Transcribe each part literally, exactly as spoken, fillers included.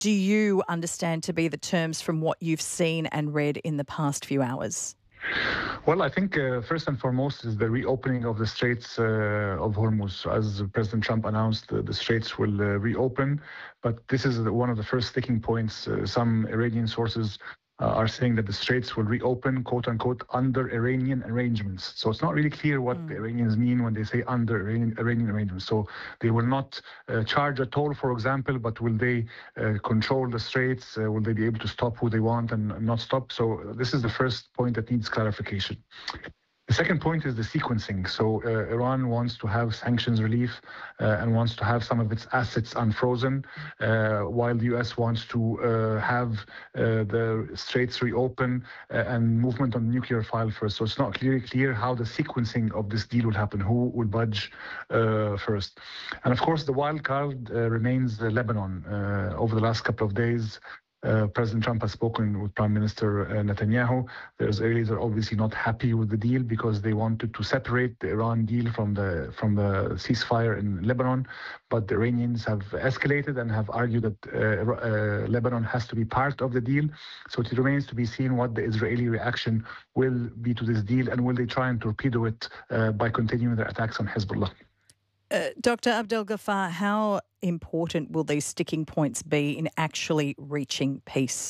do you understand to be the terms from what you've seen and read in the past few hours? Well, I think uh, first and foremost is the reopening of the Straits uh, of Hormuz. As President Trump announced, uh, the Straits will uh, reopen, but this is one of the first sticking points. Uh, some Iranian sources uh, are saying that the Straits will reopen, quote unquote, under Iranian arrangements. So it's not really clear what mm. the Iranians mean when they say under Iranian, Iranian arrangements. So they will not uh, charge a toll, for example, but will they uh, control the Straits? Uh, will they be able to stop who they want and not stop? So this is the first point that needs clarification. The second point is the sequencing. So uh, Iran wants to have sanctions relief uh, and wants to have some of its assets unfrozen, uh, while the U S wants to uh, have uh, the Straits reopen uh, and movement on the nuclear file first. So it's not clearly clear how the sequencing of this deal will happen, who will budge uh, first. And of course, the wild card uh, remains uh, Lebanon. Uh, over the last couple of days, Uh, President Trump has spoken with Prime Minister uh, Netanyahu. The Israelis are obviously not happy with the deal because they wanted to separate the Iran deal from the from the ceasefire in Lebanon. But the Iranians have escalated and have argued that uh, uh, Lebanon has to be part of the deal. So it remains to be seen what the Israeli reaction will be to this deal, and will they try and torpedo it uh, by continuing their attacks on Hezbollah. Uh, Doctor Abdel Ghaffar, how important will these sticking points be in actually reaching peace?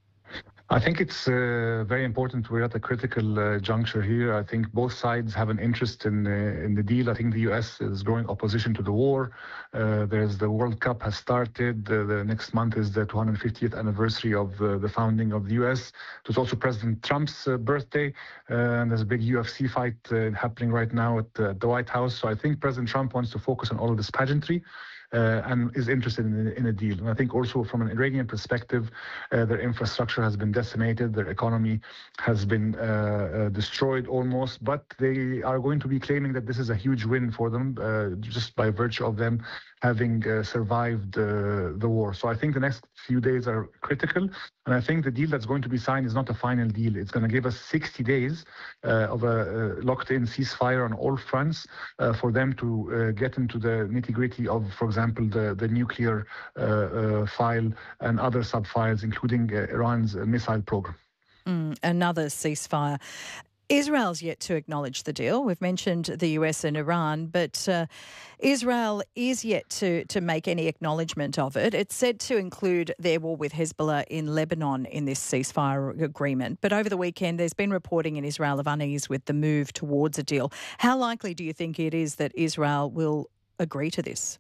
I think it's uh, very important. We're at a critical uh, juncture here. I think both sides have an interest in uh, in the deal. I think the U S is growing opposition to the war. Uh, there's the World Cup has started. Uh, the next month is the two hundred fiftieth anniversary of uh, the founding of the U S. It was also President Trump's uh, birthday, uh, and there's a big U F C fight uh, happening right now at uh, the White House. So I think President Trump wants to focus on all of this pageantry. Uh, and is interested in, in a deal. And I think also from an Iranian perspective, uh, their infrastructure has been decimated, their economy has been uh, uh, destroyed almost, but they are going to be claiming that this is a huge win for them, uh, just by virtue of them having uh, survived uh, the war. So I think the next few days are critical, and I think the deal that's going to be signed is not a final deal. It's going to give us sixty days uh, of a uh, locked-in ceasefire on all fronts uh, for them to uh, get into the nitty-gritty of, for example, the, the nuclear uh, uh, file and other sub-files, including uh, Iran's uh, missile program. Mm, another ceasefire. Israel's yet to acknowledge the deal. We've mentioned the U S and Iran, but uh, Israel is yet to, to make any acknowledgement of it. It's said to include their war with Hezbollah in Lebanon in this ceasefire agreement. But over the weekend, there's been reporting in Israel of unease with the move towards a deal. How likely do you think it is that Israel will agree to this?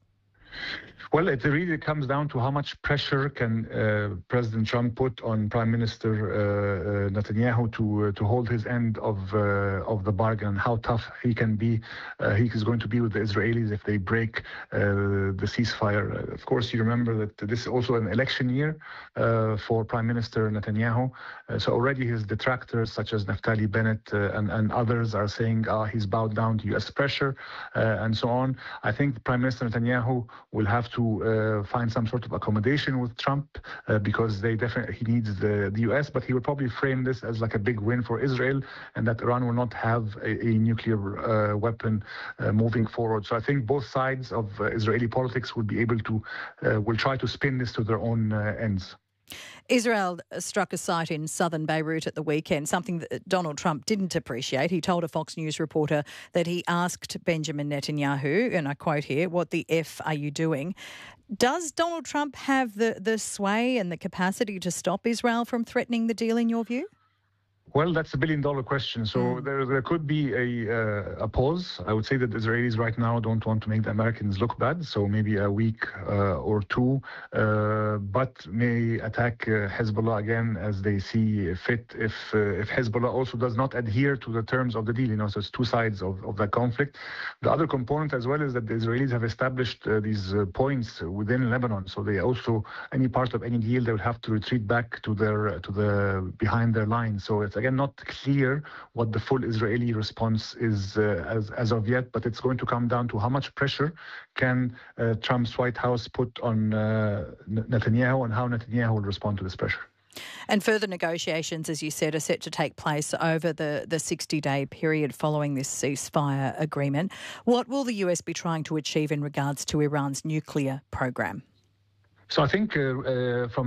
Well, it really comes down to how much pressure can uh, President Trump put on Prime Minister uh, uh, Netanyahu to uh, to hold his end of uh, of the bargain, how tough he can be. Uh, he is going to be with the Israelis if they break uh, the ceasefire. Uh, of course, you remember that this is also an election year uh, for Prime Minister Netanyahu. Uh, so already his detractors, such as Naftali Bennett uh, and, and others, are saying ah, he's bowed down to U S pressure uh, and so on. I think Prime Minister Netanyahu will have to to uh, find some sort of accommodation with Trump uh, because they definitely he needs the, the U S, but he will probably frame this as like a big win for Israel and that Iran will not have a, a nuclear uh, weapon uh, moving forward. So I think both sides of uh, Israeli politics will be able to uh, will try to spin this to their own uh, ends. Israel struck a site in southern Beirut at the weekend, something that Donald Trump didn't appreciate. He told a Fox News reporter that he asked Benjamin Netanyahu, and I quote here, "What the F are you doing?" Does Donald Trump have the, the sway and the capacity to stop Israel from threatening the deal, in your view? Well, that's a billion dollar question. So mm. there, there could be a uh, a pause. I would say that the Israelis right now don't want to make the Americans look bad. So maybe a week uh, or two, uh, but may attack uh, Hezbollah again as they see fit. If uh, if Hezbollah also does not adhere to the terms of the deal, you know, so it's two sides of, of that conflict. The other component as well is that the Israelis have established uh, these uh, points within Lebanon. So they also, any part of any deal, they will have to retreat back to their to the behind their lines. So it's again not clear what the full Israeli response is uh, as, as of yet, but it's going to come down to how much pressure can uh, Trump's White House put on uh, Netanyahu and how Netanyahu will respond to this pressure. And further negotiations, as you said, are set to take place over the, the sixty-day period following this ceasefire agreement. What will the U S be trying to achieve in regards to Iran's nuclear program? So I think uh, uh, from